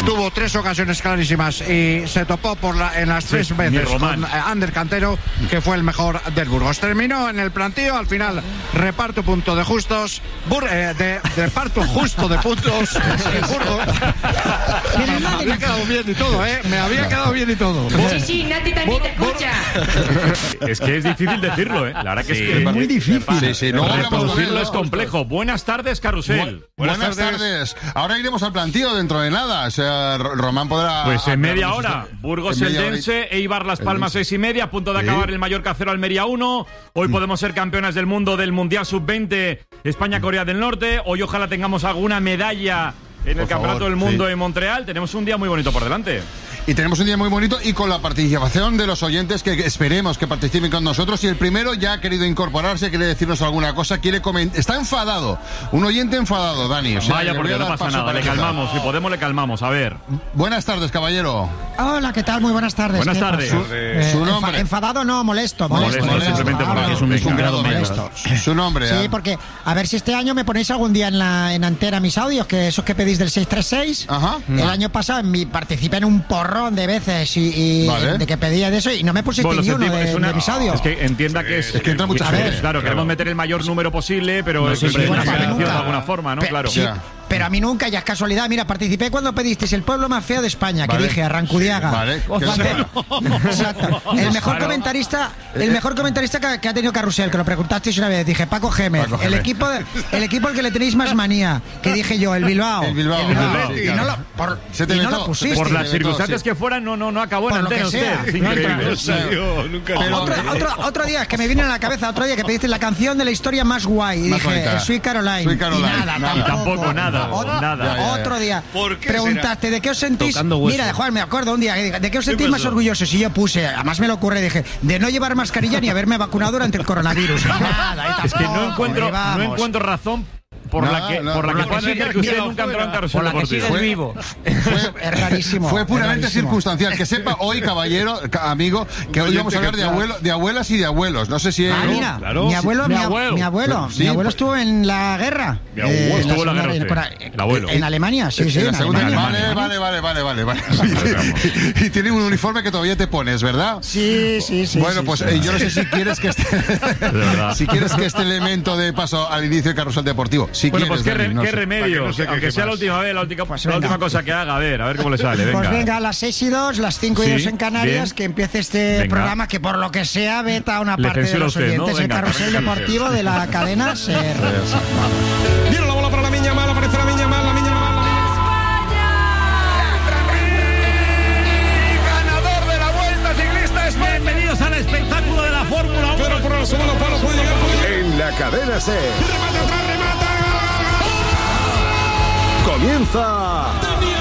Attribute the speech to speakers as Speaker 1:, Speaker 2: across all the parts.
Speaker 1: tuvo 3 ocasiones clarísimas y se topó en las 3 veces con Ander Cantero, que fue el mejor del Burgos. Terminó en el plantío, al final reparto punto de justos, reparto justo de puntos el Burgos. Me había quedado bien y todo, me había quedado bien y todo.
Speaker 2: Sí, Nati también te escucha.
Speaker 3: Es que es difícil decirlo, La verdad que es
Speaker 4: muy difícil.
Speaker 5: Sí, no
Speaker 3: reproducirlo es complejo. Buenas tardes, Carrusel.
Speaker 5: Buenas tardes. Ahora iremos al plantío dentro de nada. O sea, Román podrá...
Speaker 3: Pues en media hora. Burgos Eldense, Eibar Las Palmas 6:30, a punto de acabar el Mallorca 0 Almería 1. Hoy podemos ser campeonas del mundo del Mundial Sub-20 España-Corea del Norte. Hoy ojalá tengamos alguna medalla en el Campeonato del Mundo en Montreal. Tenemos un día muy bonito por delante.
Speaker 5: Y tenemos un día muy bonito y con la participación de los oyentes que esperemos que participen con nosotros. Y el primero ya ha querido incorporarse, quiere decirnos alguna cosa, quiere comentar. Está enfadado. Un oyente enfadado, Dani. O sea,
Speaker 3: vaya, porque no pasa nada. Le calmamos. Si podemos, le calmamos. A ver.
Speaker 5: Buenas tardes, caballero.
Speaker 4: Hola, ¿qué tal? Muy buenas tardes.
Speaker 3: Buenas tardes.
Speaker 5: Su nombre.
Speaker 4: Enfadado no, molesto.
Speaker 3: Simplemente porque es un grado
Speaker 4: molesto.
Speaker 5: Su nombre.
Speaker 4: Sí, porque a ver si este año me ponéis algún día en antena mis audios, que esos que pedís del 636.
Speaker 5: Ajá.
Speaker 4: El año pasado participé en un porrón de veces y
Speaker 5: vale.
Speaker 4: de que pedía de eso y no me pusiste ni uno de mis audios.
Speaker 3: Es que entienda que es
Speaker 5: que entra mucha gente.
Speaker 3: Claro, queremos meter el mayor número posible, pero siempre
Speaker 4: bueno,
Speaker 3: de alguna forma, ¿no? Claro.
Speaker 4: Sí, pero a mí nunca, ya es casualidad. Mira, participé cuando pedisteis el pueblo más feo de España, que dije, Arrancudiaga.
Speaker 5: Vale.
Speaker 4: Exacto. El mejor comentarista que ha tenido Carrusel, que lo preguntasteis una vez, dije, Paco Gémez. El equipo al que le tenéis más manía, que dije yo, el Bilbao.
Speaker 5: El Bilbao.
Speaker 4: Y no lo pusiste.
Speaker 3: Por las circunstancias que fueran, no acabó en antena usted. Increíble.
Speaker 4: Otro día, es que me viene a la cabeza, otro día que pedisteis la canción de la historia más guay. Y dije, Sweet Caroline.
Speaker 5: Y
Speaker 4: nada. Otro día preguntaste de qué os sentís. Mira, Juan, me acuerdo un día de qué os sentís más orgullosos. Y yo puse, además me lo ocurre, dije, de no llevar mascarilla ni haberme vacunado durante el coronavirus.
Speaker 3: Es que no encuentro razón por la que puedan decir que usted nunca entró en Carrusel Deportivo.
Speaker 4: Vivo. Es rarísimo.
Speaker 5: Fue puramente circunstancial. Que sepa hoy, caballero, amigo, que hoy vamos a hablar de abuelas y de abuelos. No sé si...
Speaker 4: mira, mi abuelo estuvo en la guerra.
Speaker 3: Mi abuelo estuvo en la guerra. El abuelo.
Speaker 4: En Alemania, sí.
Speaker 5: En la segunda
Speaker 4: Alemania.
Speaker 5: Vale. Y tiene un uniforme que todavía te pones, ¿verdad?
Speaker 4: Sí.
Speaker 5: Bueno, pues yo no sé si quieres que este elemento de paso al inicio del Carrusel Deportivo.
Speaker 3: Bueno, pues qué remedio, aunque sea la última vez, la última cosa que haga, a ver cómo le sale. Venga.
Speaker 4: Pues venga, a las 6:02, las 5:02 en Canarias, que empiece este programa que por lo que sea veta a una parte de los oyentes, el Carrusel Deportivo de la cadena SER.
Speaker 6: Viene la bola para la Miña Mal, aparece la Miña Mal.
Speaker 1: Ganador de la Vuelta Ciclista España.
Speaker 6: Bienvenidos al espectáculo de la Fórmula 1. Pero por el segundo palo puede llegar.
Speaker 7: En la cadena SER.
Speaker 6: Remata.
Speaker 7: Comienza.
Speaker 6: Tenía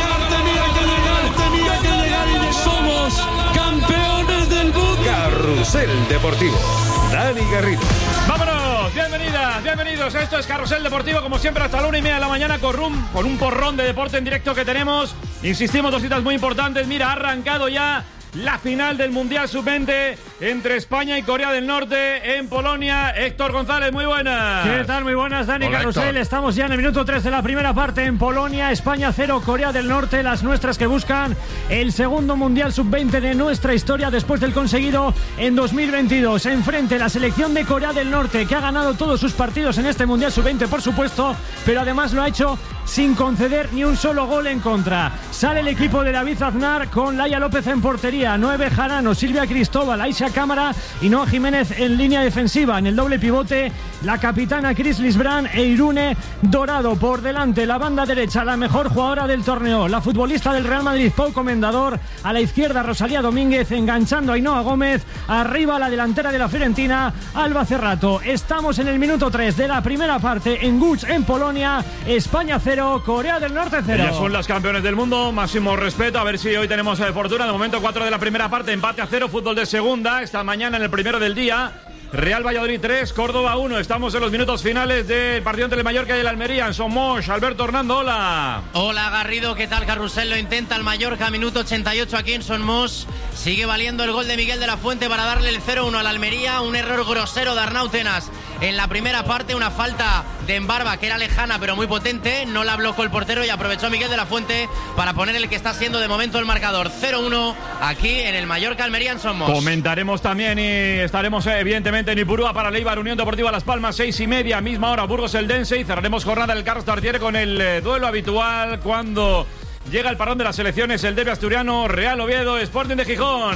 Speaker 6: que llegar y somos campeones del mundo.
Speaker 7: Carrusel Deportivo. Dani Garrido.
Speaker 3: ¡Vámonos! Bienvenidos. Esto es Carrusel Deportivo, como siempre, hasta la 1:30 de la mañana con un porrón de deporte en directo que tenemos. Insistimos, 2 citas muy importantes. Mira, ha arrancado ya la final del Mundial Sub-20 entre España y Corea del Norte en Polonia. Héctor González, muy buenas.
Speaker 8: ¿Qué tal? Muy buenas, Dani.
Speaker 5: Hola,
Speaker 8: Carrusel.
Speaker 5: Héctor.
Speaker 8: Estamos ya en el minuto 3 de la primera parte en Polonia. España 0, Corea del Norte. Las nuestras que buscan el segundo Mundial Sub-20 de nuestra historia después del conseguido en 2022. Enfrente la selección de Corea del Norte, que ha ganado todos sus partidos en este Mundial Sub-20, por supuesto, pero además lo ha hecho sin conceder ni un solo gol en contra. Sale el equipo de David Aznar con Laia López en portería, 9 Jarano, Silvia Cristóbal, Aisha Cámara y Noa Jiménez en línea defensiva. En el doble pivote, la capitana Chris Lisbrand e Irune Dorado. Por delante, la banda derecha, la mejor jugadora del torneo, la futbolista del Real Madrid, Pau Comendador. A la izquierda, Rosalía Domínguez enganchando a Ainhoa Gómez. Arriba, la delantera de la Fiorentina, Alba Cerrato. Estamos en el minuto 3 de la primera parte en Łódź, en Polonia. España 0, Corea del Norte 0.
Speaker 3: Ellas son las campeones del mundo, máximo respeto. A ver si hoy tenemos fortuna. De momento 4 de la primera parte, empate a 0, fútbol de segunda. Esta mañana en el primero del día, Real Valladolid 3, Córdoba 1. Estamos en los minutos finales del partido entre el Mallorca y el Almería. En Somos, Alberto Hernando, hola.
Speaker 2: Hola Garrido, ¿qué tal? Carrusel lo intenta el Mallorca, minuto 88 aquí en Somos. Sigue valiendo el gol de Miguel de la Fuente para darle el 0-1 al Almería. Un error grosero de Arnau Tenas en la primera parte, una falta de Embarba que era lejana pero muy potente, no la bloqueó el portero y aprovechó Miguel de la Fuente para poner el que está siendo de momento el marcador 0-1 aquí en el Mallorca Almería en Somos.
Speaker 3: Comentaremos también y estaremos evidentemente en Ipurúa para Leibar Unión Deportiva Las Palmas, 6:30, misma hora Burgos Eldense, y cerraremos jornada del Carlos Tartiere con el duelo habitual cuando llega el parón de las selecciones, el derbi asturiano, Real Oviedo, Sporting de Gijón.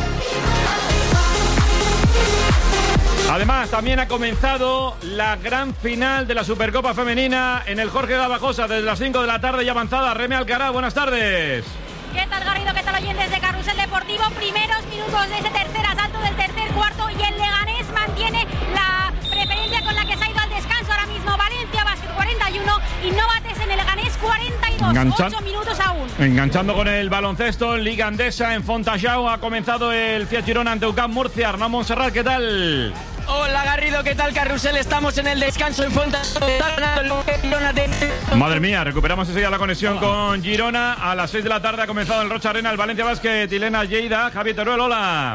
Speaker 3: Además, también ha comenzado la gran final de la Supercopa Femenina en el Jorge Garbajosa desde las 5 de la tarde y avanzada. Reme Alcaraz, buenas tardes.
Speaker 9: ¿Qué tal, Garrido? ¿Qué tal, oyentes de Carrusel Deportivo? Primeros minutos de ese tercer asalto del tercer cuarto y el Leganés mantiene la preferencia con la que se ha ido al descanso ahora mismo. Valencia Basket 41 y Novates en el Leganés 42. 8 minutos aún.
Speaker 3: Enganchando con el baloncesto, Liga Andesa en Fontajau ha comenzado el Fiat Girona ante UCAM Murcia. Arnau Montserrat, ¿qué tal?
Speaker 10: Hola, Garrido, ¿qué tal, Carrusel? Estamos en el descanso en Fontajau.
Speaker 3: Madre mía, recuperamos enseguida la conexión con Girona. A las 6 de la tarde ha comenzado el Rocha Arena, el Valencia Basket, Elena Lleida, Javier Teruel, hola.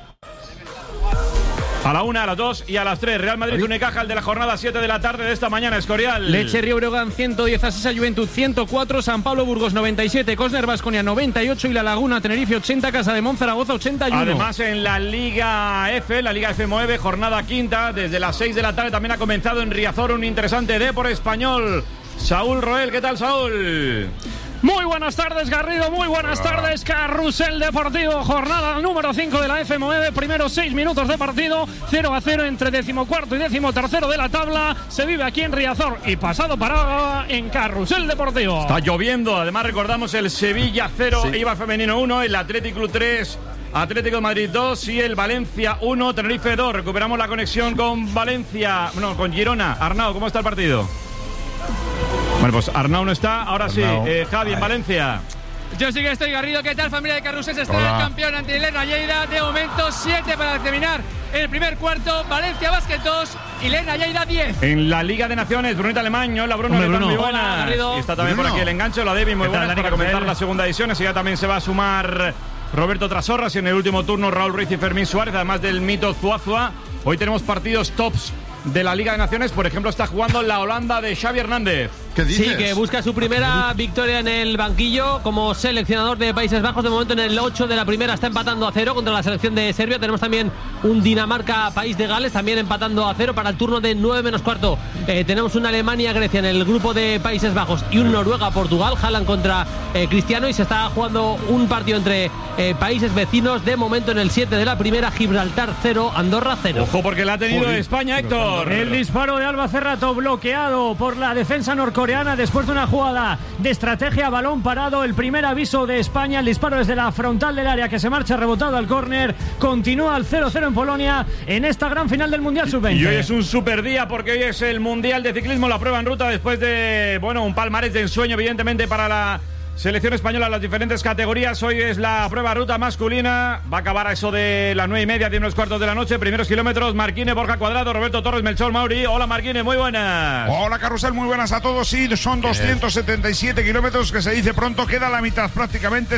Speaker 3: A la 1, a las 2 y a las 3. Real Madrid Unicaja, el de la jornada 7 de la tarde de esta mañana. Escorial.
Speaker 11: Leche Río Breogán 110, Asisa Juventud 104, San Pablo Burgos 97, Cosner Baskonia 98 y La Laguna Tenerife 80, Casa de Monzaragoza 81.
Speaker 3: Además en la Liga F, la Liga F9, jornada quinta, desde las 6 de la tarde también ha comenzado en Riazor un interesante Depor Español. Saúl Roel, ¿qué tal, Saúl?
Speaker 8: Muy buenas tardes, Garrido, muy buenas tardes, Carrusel Deportivo, jornada número 5 de la F9, primeros 6 minutos de partido, 0-0 entre 14º y 13º de la tabla, se vive aquí en Riazor y pasado parada en Carrusel Deportivo.
Speaker 3: Está lloviendo, además recordamos el Sevilla 0, sí. Eibar Femenino 1, el Athletic Club 3, Atlético de Madrid 2 y el Valencia 1, Tenerife 2. Recuperamos la conexión con Valencia, no, con Girona. Arnau, ¿cómo está el partido? Bueno, pues Arnau no está, ahora Arnau. Sí, Javi en Valencia.
Speaker 11: Yo sí que estoy, Garrido. ¿Qué tal, familia de Carrusel? Se está el campeón ante Elena Lleida. De momento 7 para terminar el primer cuarto. Valencia Basket 2 y Elena Lleida 10.
Speaker 3: En la Liga de Naciones, Brunita Alemaño, la Bruno, Bruno. Muy buena. Y está también por aquí el enganche, la Debbie, muy buena para comentar la segunda edición. Así ya también se va a sumar Roberto Trasorras y en el último turno Raúl Ruiz y Fermín Suárez, además del mito Zuazua. Hoy tenemos partidos tops de la Liga de Naciones, por ejemplo, está jugando la Holanda de Xavi Hernández.
Speaker 11: ¿Qué dices? Sí, que busca su primera victoria en el banquillo como seleccionador de Países Bajos. De momento en el 8 de la primera está empatando a 0 contra la selección de Serbia. Tenemos también un Dinamarca-País de Gales también empatando a 0 para el turno de 9 menos cuarto. Tenemos una Alemania-Grecia en el grupo de Países Bajos y un Noruega-Portugal. Haaland contra Cristiano y se está jugando un partido entre países vecinos. De momento en el 7 de la primera, Gibraltar 0, Andorra 0.
Speaker 3: Ojo porque la ha tenido España, Héctor.
Speaker 8: El disparo de Alba Cerrato bloqueado por la defensa norcoreana después de una jugada de estrategia, balón parado. El primer aviso de España, el disparo desde la frontal del área que se marcha rebotado al córner. Continúa el 0-0 en Polonia en esta gran final del Mundial Sub-20.
Speaker 3: Y hoy es un super día porque hoy es el Mundial de Ciclismo, la prueba en ruta después de, bueno, un palmarés de ensueño evidentemente para la selección española en las diferentes categorías. Hoy es la prueba ruta masculina. Va a acabar a eso de las 9:30, 10 menos cuartos de la noche. Primeros kilómetros, Marquine, Borja Cuadrado, Roberto Torres, Melchor Mauri. Hola, Marquine, muy buenas.
Speaker 12: Hola, Carrusel, muy buenas a todos. Sí, son 277 kilómetros, que se dice pronto. Queda la mitad prácticamente,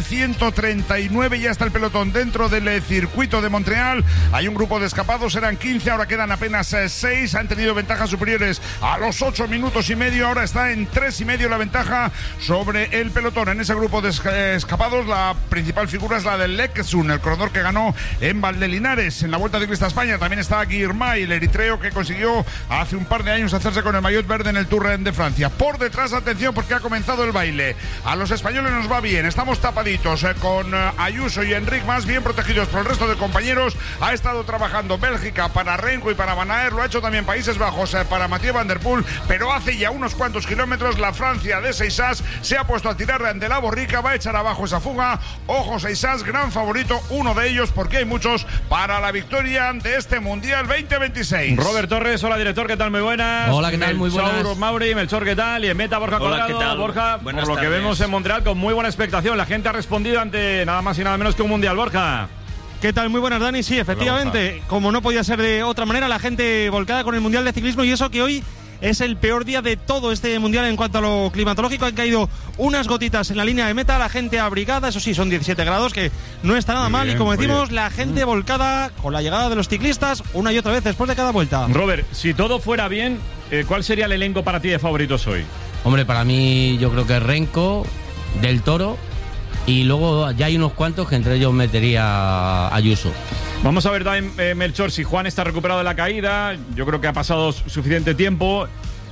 Speaker 12: 139. Ya está el pelotón dentro del circuito de Montreal. Hay un grupo de escapados, eran 15, ahora quedan apenas 6. Han tenido ventajas superiores a los 8 minutos y medio. Ahora está en 3,5 la ventaja sobre el pelotón. En ese grupo de escapados, la principal figura es la del Leksun, el corredor que ganó en Valdelinares en la Vuelta Ciclista a España. También está Girmay, el eritreo que consiguió hace un par de años hacerse con el maillot verde en el Tour de Francia. Por detrás, atención, porque ha comenzado el baile. A los españoles nos va bien, estamos tapaditos con Ayuso y Enric más bien protegidos por el resto de compañeros. Ha estado trabajando Bélgica para Renko y para Van Aert, lo ha hecho también Países Bajos para Mathieu Van Der Poel, pero hace ya unos cuantos kilómetros la Francia de Seissas se ha puesto a tirar de la borrica, va a echar abajo esa fuga. Ojo, Seissas, gran favorito, uno de ellos, porque hay muchos, para la victoria de este Mundial 2026.
Speaker 3: Robert Torres, hola director, ¿qué tal? Muy buenas.
Speaker 11: Hola, ¿qué tal? Muy buenas.
Speaker 3: Melchor Mauri, Melchor, ¿qué tal? Y en meta Borja Cuadrado.
Speaker 13: ¿Qué tal?
Speaker 3: Borja, buenas por lo tardes. Que vemos en Montreal, con muy buena expectación. La gente ha respondido ante nada más y nada menos que un Mundial. Borja.
Speaker 14: ¿Qué tal? Muy buenas, Dani. Sí, efectivamente, como no podía ser de otra manera, la gente volcada con el Mundial de Ciclismo, y eso que hoy
Speaker 13: es el peor día de todo este mundial en cuanto a lo climatológico. Han caído unas gotitas en la línea de meta, la gente abrigada, eso sí, son 17 grados, que no está nada mal. Y como decimos, la gente volcada con la llegada de los ciclistas una y otra vez después de cada vuelta.
Speaker 3: Robert, si todo fuera bien, ¿cuál sería el elenco para ti de favoritos hoy?
Speaker 14: Hombre, para mí yo creo que Renko, Del Toro, y luego ya hay unos cuantos que entre ellos metería a Ayuso.
Speaker 3: Vamos a ver también, Melchor, si Juan está recuperado de la caída. Yo creo que ha pasado suficiente tiempo.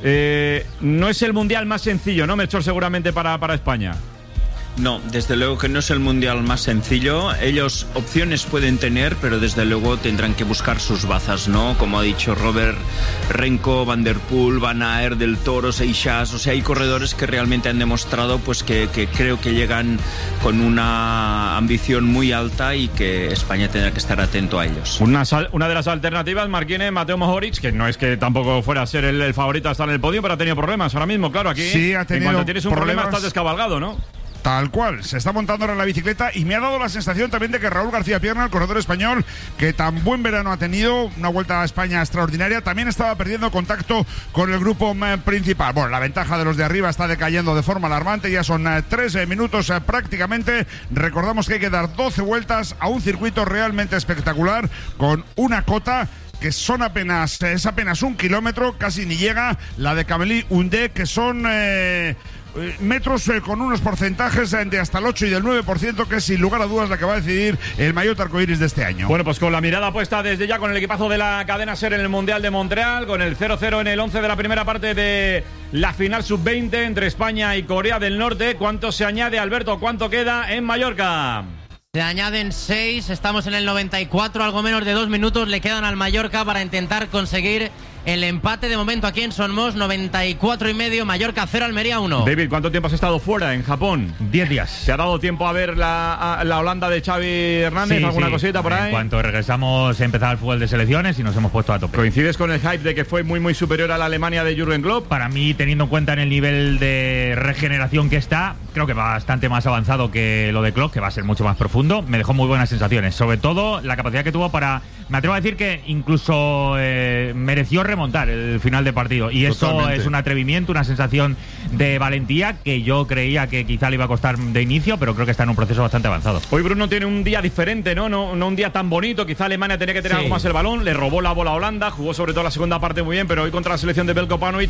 Speaker 3: No es el mundial más sencillo, ¿no, Melchor? Seguramente para España.
Speaker 15: No, desde luego que no es el mundial más sencillo. Ellos opciones pueden tener, pero desde luego tendrán que buscar sus bazas, ¿no? Como ha dicho Robert, Renko, Van der Poel, Van Aert, Del Toro, Seixas. O sea, hay corredores que realmente han demostrado pues que creo que llegan con una ambición muy alta y que España tendrá que estar atento a ellos.
Speaker 3: Una de las alternativas, Marquine, Mateo Mohoric, que no es que tampoco fuera a ser el favorito a estar en el podio, pero ha tenido problemas ahora mismo, claro, aquí.
Speaker 12: Sí, ha tenido
Speaker 3: en cuanto tienes un problema estás descabalgado, ¿no?
Speaker 12: Tal cual, se está montando ahora en la bicicleta y me ha dado la sensación también de que Raúl García Pierna, el corredor español, que tan buen verano ha tenido, una vuelta a España extraordinaria, también estaba perdiendo contacto con el grupo principal. Bueno, la ventaja de los de arriba está decayendo de forma alarmante, ya son 3 minutos prácticamente. Recordamos que hay que dar 12 vueltas a un circuito realmente espectacular con una cota que es apenas 1 kilómetro, casi ni llega, la de Camelí-Hundé, que son metros con unos porcentajes de hasta el 8 y del 9%, que es sin lugar a dudas la que va a decidir el maillot arcoíris de este año.
Speaker 3: Bueno, pues con la mirada puesta desde ya con el equipazo de la cadena SER en el Mundial de Montreal, con el 0-0 en el 11 de la primera parte de la final sub-20 entre España y Corea del Norte. ¿Cuánto se añade, Alberto? ¿Cuánto queda en Mallorca?
Speaker 2: Se añaden 6, estamos en el 94, algo menos de 2 minutos le quedan al Mallorca para intentar conseguir el empate de momento aquí en Son Mos, 94,5, Mallorca 0, Almería 1.
Speaker 3: David, ¿cuánto tiempo has estado fuera en Japón?
Speaker 16: 10 días.
Speaker 3: ¿Te ha dado tiempo a ver la Holanda de Xavi Hernández?
Speaker 16: Sí,
Speaker 3: ¿Alguna cosita por ahí?
Speaker 16: En cuanto regresamos a empezar el fútbol de selecciones y nos hemos puesto a tope.
Speaker 3: ¿Coincides con el hype de que fue muy muy superior a la Alemania de Jürgen Klopp?
Speaker 16: Para mí, teniendo en cuenta en el nivel de regeneración que está, creo que bastante más avanzado que lo de Klopp, que va a ser mucho más profundo. Me dejó muy buenas sensaciones, sobre todo la capacidad que tuvo para, me atrevo a decir que incluso mereció remontar el final de partido, y eso es un atrevimiento, una sensación de valentía que yo creía que quizá le iba a costar de inicio, pero creo que está en un proceso bastante avanzado.
Speaker 3: Hoy Bruno tiene un día diferente, ¿no? No un día tan bonito, quizá Alemania tenía que tener algo más el balón, le robó la bola a Holanda, jugó sobre todo la segunda parte muy bien, pero hoy contra la selección de Belko Paunovic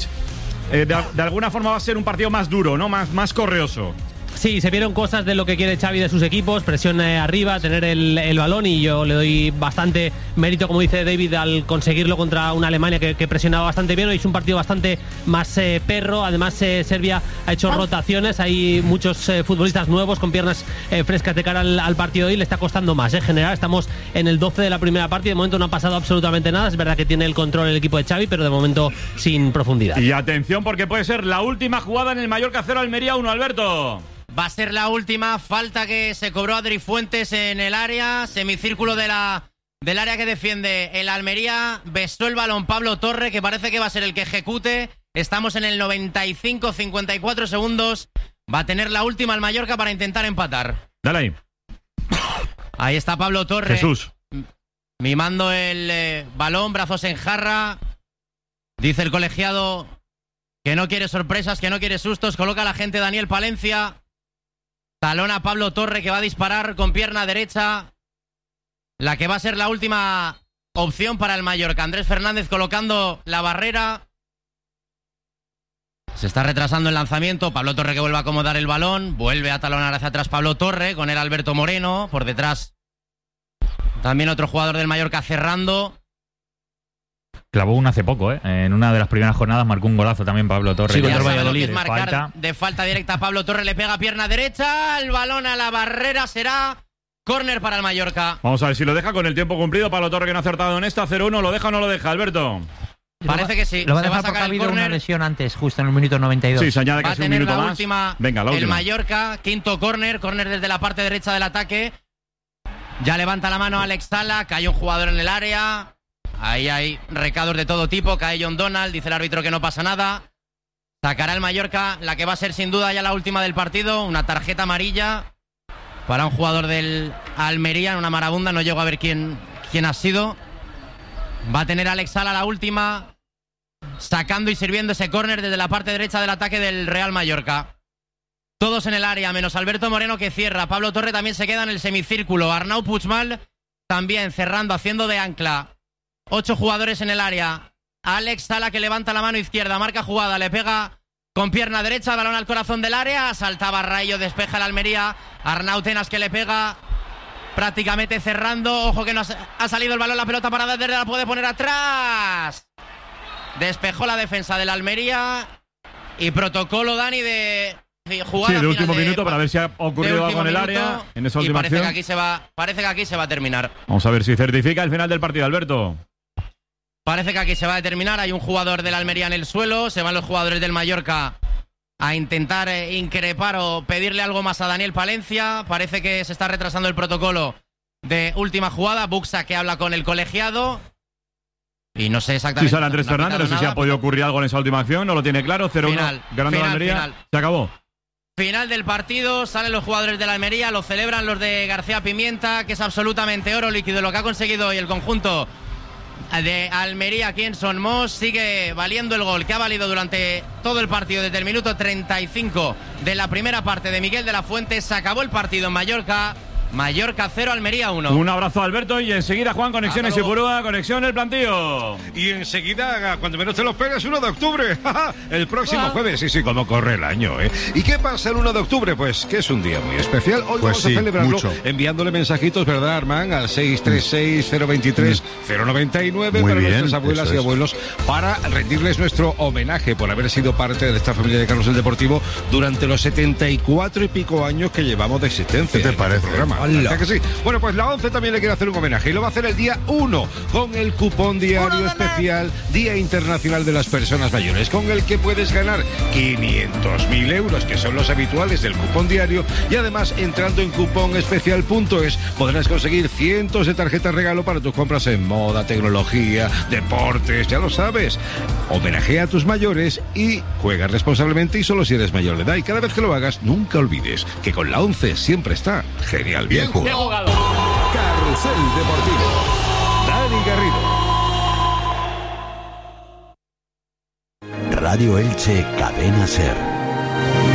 Speaker 3: de alguna forma va a ser un partido más duro, ¿no? Más correoso.
Speaker 11: Sí, se vieron cosas de lo que quiere Xavi de sus equipos, presión arriba, tener el balón, y yo le doy bastante mérito, como dice David, al conseguirlo contra una Alemania que presionaba bastante bien. Hoy es un partido bastante más perro, además Serbia ha hecho rotaciones, hay muchos futbolistas nuevos con piernas frescas de cara al partido de hoy, le está costando más general. Estamos en el 12 de la primera parte y de momento no ha pasado absolutamente nada. Es verdad que tiene el control el equipo de Xavi, pero de momento sin profundidad.
Speaker 3: Y atención, porque puede ser la última jugada en el Mallorca 0, Almería 1, Alberto.
Speaker 2: Va a ser la última falta que se cobró Adri Fuentes en el área, semicírculo del área que defiende el Almería. Besó el balón Pablo Torre, que parece que va a ser el que ejecute. Estamos en el 95, 54 segundos. Va a tener la última el Mallorca para intentar empatar.
Speaker 3: Dale ahí.
Speaker 2: Ahí está Pablo Torre.
Speaker 3: Jesús.
Speaker 2: Mimando el balón, brazos en jarra. Dice el colegiado que no quiere sorpresas, que no quiere sustos. Coloca a la gente Daniel Palencia. Talón a Pablo Torre, que va a disparar con pierna derecha. La que va a ser la última opción para el Mallorca. Andrés Fernández colocando la barrera. Se está retrasando el lanzamiento. Pablo Torre que vuelve a acomodar el balón. Vuelve a talonar hacia atrás Pablo Torre. Con él Alberto Moreno. Por detrás también otro jugador del Mallorca cerrando.
Speaker 16: Clavó uno hace poco, en una de las primeras jornadas marcó un golazo también Pablo Torre.
Speaker 2: Sí, contra el Valladolid. De falta directa Pablo Torre, le pega pierna derecha, el balón a la barrera, será córner para el Mallorca.
Speaker 3: Vamos a ver si lo deja con el tiempo cumplido. Pablo Torre, que no ha acertado en esta, 0-1, ¿lo deja o no lo deja, Alberto?
Speaker 2: Parece que sí.
Speaker 4: Lo va a dejar porque ha habido una lesión antes, justo en el minuto 92.
Speaker 3: Sí, se añade casi un minuto más.
Speaker 2: Venga, la última. El Mallorca, quinto córner desde la parte derecha del ataque. Ya levanta la mano Alex Sala, cae un jugador en el área. Ahí hay recados de todo tipo, cae John Donald, dice el árbitro que no pasa nada. Sacará el Mallorca la que va a ser sin duda ya la última del partido, una tarjeta amarilla para un jugador del Almería en una marabunda, no llego a ver quién ha sido. Va a tener Alex Sala la última. sacando y sirviendo ese córner desde la parte derecha del ataque del Real Mallorca. Todos en el área, menos Alberto Moreno que cierra. Pablo Torre también se queda en el semicírculo. Arnau Puigmal también cerrando, haciendo de ancla. 8 jugadores en el área. Alex Sala que levanta la mano izquierda, marca jugada, le pega con pierna derecha, balón al corazón del área. Saltaba Rayo, despeja el Almería. Arnau Tenas que le pega prácticamente cerrando. Ojo que no ha salido el balón, la pelota parada desde la puede poner atrás. Despejó la defensa del Almería. Y protocolo, Dani, de jugada.
Speaker 3: Sí, de último minuto para ver si ha ocurrido algo en el área en esa última acción.
Speaker 2: Parece que aquí se va a terminar.
Speaker 3: Vamos a ver si certifica el final del partido, Alberto.
Speaker 2: Parece que aquí se va a determinar. Hay un jugador del Almería en el suelo. Se van los jugadores del Mallorca a intentar increpar o pedirle algo más a Daniel Palencia. Parece que se está retrasando el protocolo de última jugada. Buxa que habla con el colegiado. Y no sé exactamente.
Speaker 3: Sí, sale Andrés Fernández. No sé si ha podido ocurrir algo en esa última acción. No lo tiene claro. 0-1 ganando la Almería.
Speaker 2: Final.
Speaker 3: Se acabó.
Speaker 2: Final del partido. Salen los jugadores de la Almería. Lo celebran los de García Pimienta, que es absolutamente oro líquido lo que ha conseguido hoy el conjunto de Almería aquí en Son Mos. Sigue valiendo el gol que ha valido durante todo el partido desde el minuto 35 de la primera parte de Miguel de la Fuente. Se acabó el partido en Mallorca. Mallorca 0, Almería 1.
Speaker 3: Un abrazo, Alberto, y enseguida Juan, Conexiones Ipurúa, Conexión El Plantío.
Speaker 6: Y enseguida, cuando menos te lo esperes, 1 de octubre. El próximo jueves, sí, como corre el año, ¿eh? ¿Y qué pasa el 1 de octubre? Pues que es un día muy especial. Hoy vamos a celebrarlo enviándole mensajitos, ¿verdad, Armán? Al 636-023-099 para nuestras abuelas y abuelos, para rendirles nuestro homenaje por haber sido parte de esta familia de Carrusel Deportivo durante los 74 y pico años que llevamos de existencia.
Speaker 5: ¿Qué te parece?
Speaker 6: Que sí. Bueno, pues la ONCE también le quiere hacer un homenaje y lo va a hacer el día 1 con el cupón diario especial Día Internacional de las Personas Mayores, con el que puedes ganar 500.000 euros, que son los habituales del cupón diario, y además entrando en cuponespecial.es podrás conseguir cientos de tarjetas regalo para tus compras en moda, tecnología, deportes, ya lo sabes. Homenajea a tus mayores y juega responsablemente, y solo si eres mayor de edad, y cada vez que lo hagas nunca olvides que con la ONCE siempre está genial. Bien jugado.
Speaker 7: Carrusel Deportivo. Dani Garrido.
Speaker 17: Radio Elche, Cadena Ser.